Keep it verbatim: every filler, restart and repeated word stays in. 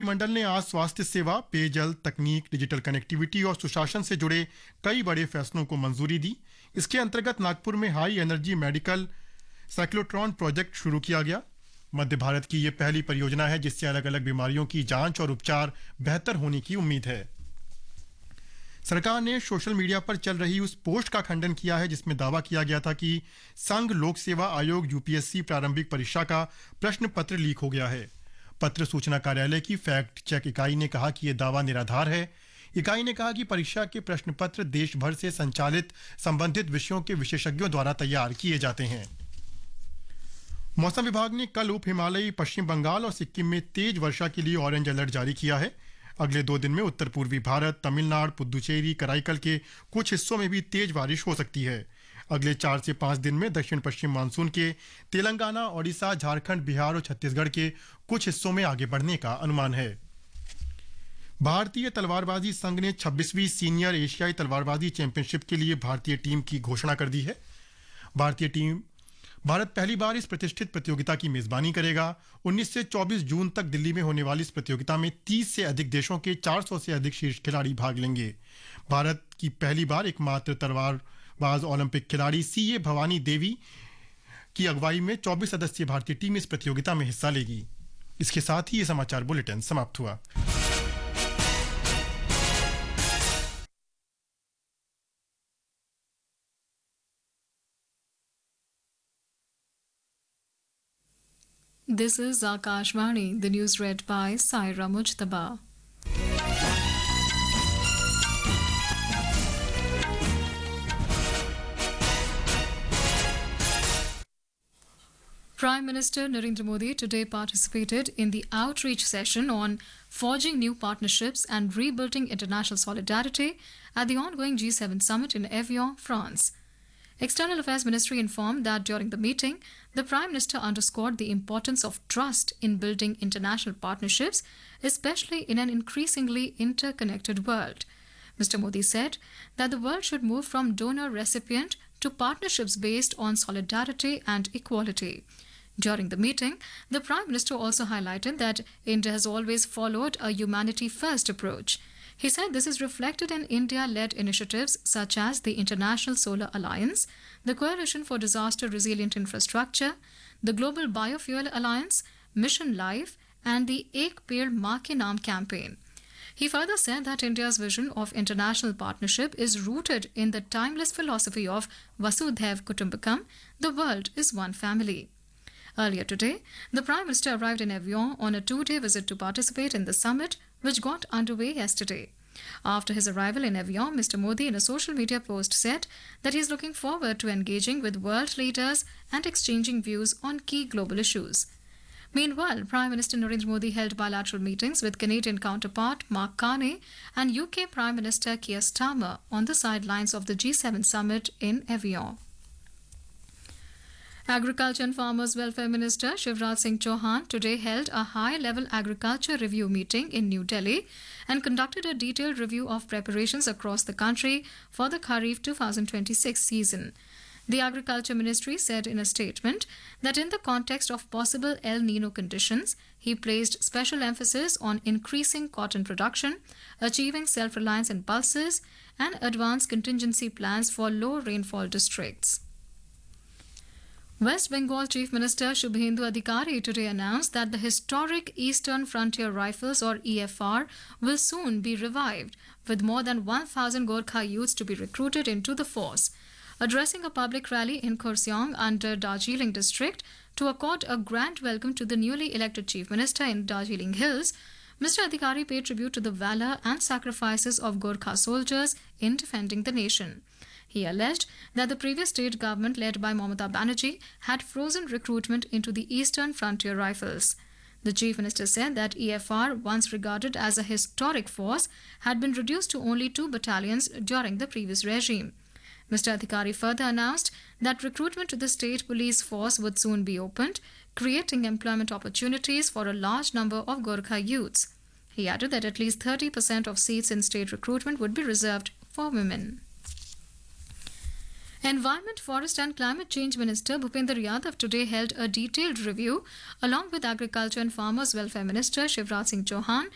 मंत्रिमंडल ने आज स्वास्थ्य सेवा, पेयजल, तकनीक, डिजिटल कनेक्टिविटी और सुशासन से जुड़े कई बड़े फैसलों को मंजूरी दी। इसके अंतर्गत नागपुर में high energy medical cyclotron project शुरू किया गया। मध्य भारत की ये पहली परियोजना है जिससे अलग अलग बीमारियों की जांच और उपचार बेहतर होने की उम्मीद है। सरकार ने सोशल मीडिया पर चल रही उस पोस्ट का खंडन किया है जिसमें दावा किया गया था कि संघ लोक सेवा आयोग यूपीएससी प्रारंभिक परीक्षा का प्रश्न पत्र लीक हो गया है। पत्र सूचना कार्यालय की फैक्ट चेक इकाई ने कहा कि यह दावा निराधार है। इकाई ने कहा कि परीक्षा के प्रश्न पत्र देश भर से संचालित संबंधित विषयों के विशेषज्ञों द्वारा तैयार किए जाते हैं। मौसम विभाग ने कल उप हिमालयी पश्चिम बंगाल और सिक्किम में तेज वर्षा के लिए ऑरेंज अलर्ट जारी किया है। अगले दो दिन में उत्तर पूर्वी भारत, तमिलनाडु, पुदुचेरी, कराईकल के कुछ हिस्सों में भी तेज बारिश हो सकती है। अगले चार से पांच दिन में दक्षिण पश्चिम मानसून के तेलंगाना, ओडिशा, झारखंड, बिहार और छत्तीसगढ़ के कुछ हिस्सों में आगे बढ़ने का अनुमान है। भारतीय तलवारबाजी संघ ने छब्बीसवीं सीनियर एशियाई तलवारबाजी चैंपियनशिप के लिए भारतीय टीम की घोषणा कर दी है। भारतीय टीम भारत पहली बार इस प्रतिष्ठित प्रतियोगिता की मेजबानी करेगा। उन्नीस से चौबीस जून तक दिल्ली में होने वाली इस प्रतियोगिता में तीस से अधिक देशों के चार सौ से अधिक शीर्ष खिलाड़ी भाग लेंगे। भारत की पहली बार एकमात्र तलवारबाज ओलंपिक खिलाड़ी सी ए भवानी देवी की अगुवाई में चौबीस सदस्यीय भारतीय टीम इस प्रतियोगिता में हिस्सा लेगी। इसके साथ ही ये समाचार बुलेटिन समाप्त हुआ। This is Akashvani, the news read by Saira Mujtaba. Prime Minister Narendra Modi today participated in the outreach session on forging new partnerships and rebuilding international solidarity at the ongoing G seven summit in Evian, France. External Affairs Ministry informed that during the meeting, the Prime Minister underscored the importance of trust in building international partnerships, especially in an increasingly interconnected world. Mister Modi said that the world should move from donor-recipient to partnerships based on solidarity and equality. During the meeting, the Prime Minister also highlighted that India has always followed a humanity-first approach. He said this is reflected in India-led initiatives such as the International Solar Alliance, the Coalition for Disaster Resilient Infrastructure, the Global Biofuel Alliance, Mission Life, and the Ek Ped Maa Ke Naam campaign. He further said that India's vision of international partnership is rooted in the timeless philosophy of Vasudhaiv Kutumbakam, the world is one family. Earlier today, the Prime Minister arrived in Evian on a two-day visit to participate in the summit, which got underway yesterday. After his arrival in Evian, Mister Modi in a social media post said that he is looking forward to engaging with world leaders and exchanging views on key global issues. Meanwhile, Prime Minister Narendra Modi held bilateral meetings with Canadian counterpart Mark Carney and U K Prime Minister Keir Starmer on the sidelines of the G seven summit in Evian. Agriculture and Farmers Welfare Minister Shivraj Singh Chauhan today held a high-level agriculture review meeting in New Delhi and conducted a detailed review of preparations across the country for the Kharif twenty twenty-six season. The Agriculture Ministry said in a statement that in the context of possible El Nino conditions, he placed special emphasis on increasing cotton production, achieving self-reliance in pulses, and advanced contingency plans for low rainfall districts. West Bengal Chief Minister Shubhendu Adhikari today announced that the historic Eastern Frontier Rifles or E F R will soon be revived, with more than one thousand Gorkha youths to be recruited into the force. Addressing a public rally in Kurseong under Darjeeling district to accord a grand welcome to the newly elected Chief Minister in Darjeeling Hills, Mister Adhikari paid tribute to the valour and sacrifices of Gorkha soldiers in defending the nation. He alleged that the previous state government led by Mamata Banerjee had frozen recruitment into the Eastern Frontier Rifles. The Chief Minister said that E F R, once regarded as a historic force, had been reduced to only two battalions during the previous regime. Mister Adhikari further announced that recruitment to the state police force would soon be opened, creating employment opportunities for a large number of Gorkha youths. He added that at least thirty percent of seats in state recruitment would be reserved for women. Environment, Forest and Climate Change Minister Bhupender Yadav today held a detailed review along with Agriculture and Farmers Welfare Minister Shivraj Singh Chauhan